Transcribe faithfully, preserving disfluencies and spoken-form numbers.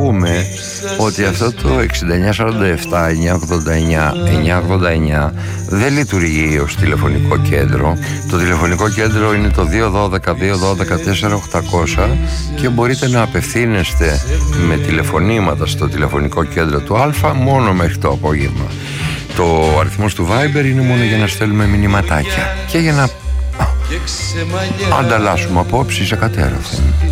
πούμε ότι αυτό το εξήντα εννιά σαράντα επτά εννιακόσια ογδόντα εννιά εννιακόσια ογδόντα εννιά δεν λειτουργεί ως τηλεφωνικό κέντρο. Το τηλεφωνικό κέντρο είναι το δύο ένα δύο δύο ένα δύο τέσσερα οκτακόσια και μπορείτε να απευθύνεστε με τηλεφωνήματα στο τηλεφωνικό κέντρο του Α μόνο μέχρι το απόγευμα. Το αριθμός του Viber είναι μόνο για να στέλνουμε μηνυματάκια και για να ανταλλάσσουμε απόψεις σε κατέρωθεν.